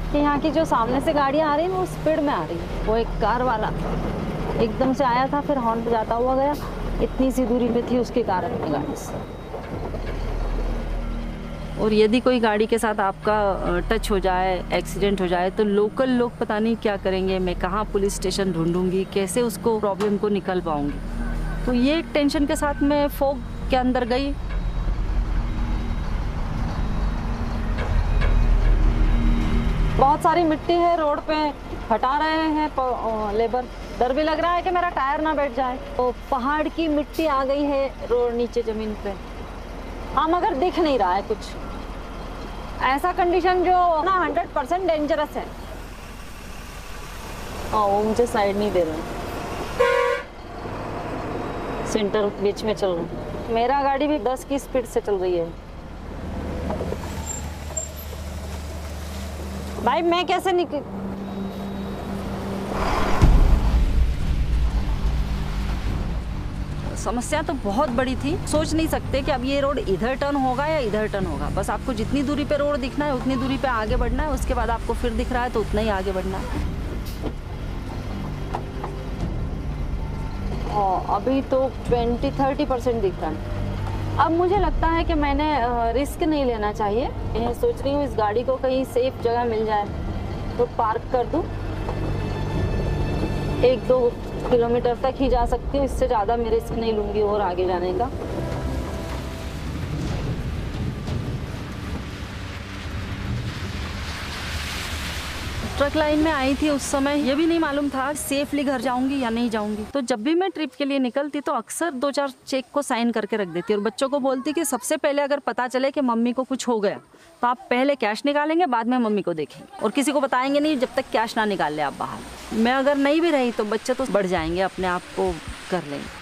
कि यहाँ की जो सामने से गाड़ियाँ आ रही है वो स्पीड में आ रही है। वो एक कार वाला एकदम से आया था, फिर हॉर्न बजाता हुआ गया, इतनी सी दूरी पे थी उसके कारण अपनी गाड़ी से। और यदि कोई गाड़ी के साथ आपका टच हो जाए, एक्सीडेंट हो जाए, तो लोकल लोग पता नहीं क्या करेंगे, मैं कहाँ पुलिस स्टेशन ढूंढूंगी, कैसे उसको प्रॉब्लम को निकल पाऊंगी। तो ये टेंशन के साथ मैं फॉग के अंदर गई। बहुत सारी मिट्टी है रोड पे, हटा रहे हैं लेबर। डर भी लग रहा है कि मेरा टायर ना बैठ जाए। तो पहाड़ की मिट्टी आ गई है रोड नीचे जमीन पे। हाँ, मगर दिख नहीं रहा है कुछ ऐसा कंडीशन जो ना 100% डेंजरस है। हाँ, वो मुझे साइड नहीं दे रहा, सेंटर बीच में चल रहा है। मेरा गाड़ी भी 10 की स्पीड से चल रही है। भाई मैं कैसे निकल, समस्या तो बहुत बड़ी थी। सोच नहीं सकते कि अब ये रोड इधर टर्न होगा या इधर टर्न होगा। बस आपको जितनी दूरी पे रोड दिखना है उतनी दूरी पे आगे बढ़ना है, उसके बाद आपको फिर दिख रहा है तो उतना ही आगे बढ़ना है। अभी तो 20-30% दिख रहा है। अब मुझे लगता है कि मैंने रिस्क नहीं लेना चाहिए। मैं सोच रही हूँ इस गाड़ी को कहीं सेफ जगह मिल जाए तो पार्क कर दूँ। 1-2 किलोमीटर तक ही जा सकती हूँ, इससे ज़्यादा मैं रिस्क नहीं लूँगी और आगे जाने का। ट्रक लाइन में आई थी उस समय, ये भी नहीं मालूम था सेफली घर जाऊंगी या नहीं जाऊंगी। तो जब भी मैं ट्रिप के लिए निकलती तो अक्सर 2-4 चेक को साइन करके रख देती और बच्चों को बोलती कि सबसे पहले अगर पता चले कि मम्मी को कुछ हो गया तो आप पहले कैश निकालेंगे, बाद में मम्मी को देखेंगे और किसी को बताएंगे नहीं जब तक कैश ना निकाल ले आप बाहर। मैं अगर नहीं भी रही तो बच्चे तो बढ़ जाएंगे, अपने आप को कर लेंगे।